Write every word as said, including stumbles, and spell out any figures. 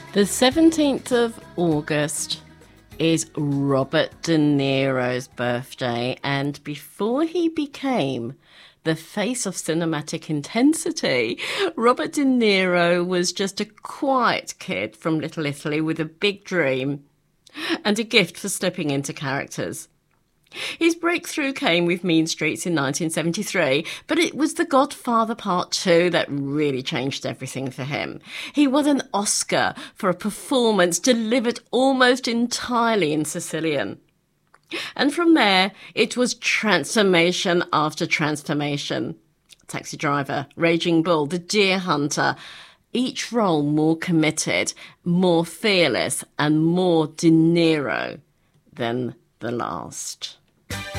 The seventeenth of August is Robert De Niro's birthday, and before he became the face of cinematic intensity, Robert De Niro was just a quiet kid from Little Italy with a big dream and a gift for slipping into characters. His breakthrough came with Mean Streets in nineteen seventy-three, but it was The Godfather Part two that really changed everything for him. He won an Oscar for a performance delivered almost entirely in Sicilian. And from there, it was transformation after transformation. Taxi Driver, Raging Bull, The Deer Hunter, each role more committed, more fearless, and more De Niro than the last.